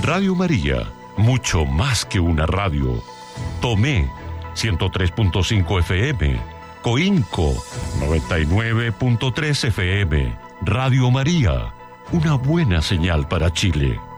Radio María, mucho más que una radio. Tomé, 103.5 FM. Coinco, 99.3 FM. Radio María, una buena señal para Chile.